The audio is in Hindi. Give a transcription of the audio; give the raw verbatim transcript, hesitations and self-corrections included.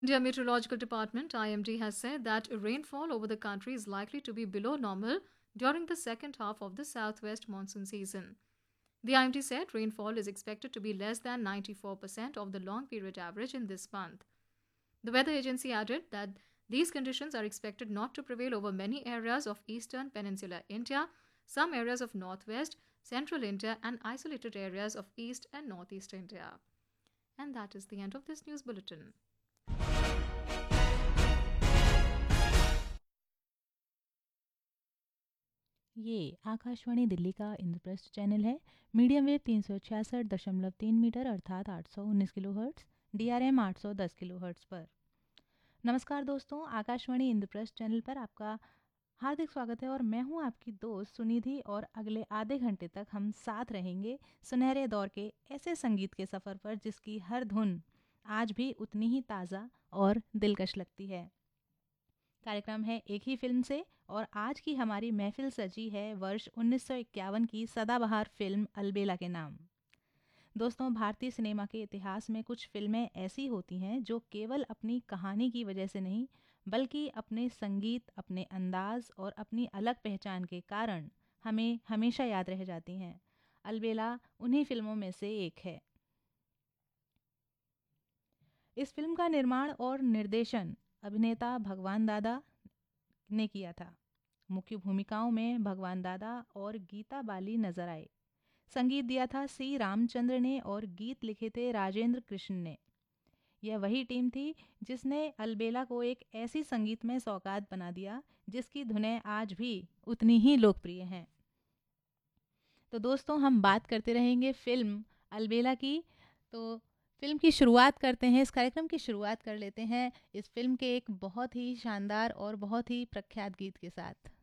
India Meteorological Department I M D has said that rainfall over the country is likely to be below normal during the second half of the southwest monsoon season. The I M D said rainfall is expected to be less than ninety-four percent of the long period average in this month. The weather agency added that these conditions are expected not to prevail over many areas of eastern peninsular India, some areas of northwest, central India, and isolated areas of east and northeast India. And that is the end of this news bulletin. ये आकाशवाणी दिल्ली का इंद्रप्रस्थ चैनल है। मीडियम वेव तीन सौ छियासठ दशमलव तीन मीटर अर्थात आठ सौ उन्नीस kilo hertz, D R M आठ सौ दस किलो हर्ट्स पर। नमस्कार दोस्तों, आकाशवाणी इंद्रप्रस्थ चैनल पर आपका हार्दिक स्वागत है और मैं हूं आपकी दोस्त सुनिधि। और अगले आधे घंटे तक हम साथ रहेंगे सुनहरे दौर के ऐसे संगीत के सफ़र पर जिसकी हर धुन आज भी उतनी ही ताज़ा और दिलकश लगती है। कार्यक्रम है एक ही फिल्म से और आज की हमारी महफिल सजी है वर्ष उन्नीस सौ इक्यावन की सदाबहार फिल्म अलबेला के नाम। दोस्तों, भारतीय सिनेमा के इतिहास में कुछ फिल्में ऐसी होती हैं जो केवल अपनी कहानी की वजह से नहीं बल्कि अपने संगीत, अपने अंदाज और अपनी अलग पहचान के कारण हमें हमेशा याद रह जाती हैं। अलबेला उन्हीं फिल्मों में से एक है। इस फिल्म का निर्माण और निर्देशन अभिनेता भगवान दादा ने किया था। मुख्य भूमिकाओं में भगवान दादा और गीता बाली नजर आए। संगीत दिया था सी रामचंद्र ने और गीत लिखे थे राजेंद्र कृष्ण ने। यह वही टीम थी जिसने अलबेला को एक ऐसी संगीतमय सौगात बना दिया जिसकी धुनें आज भी उतनी ही लोकप्रिय हैं। तो दोस्तों, हम बात करते रहेंगे फिल्म अलबेला की। तो फिल्म की शुरुआत करते हैं, इस कार्यक्रम की शुरुआत कर लेते हैं इस फिल्म के एक बहुत ही शानदार और बहुत ही प्रख्यात गीत के साथ।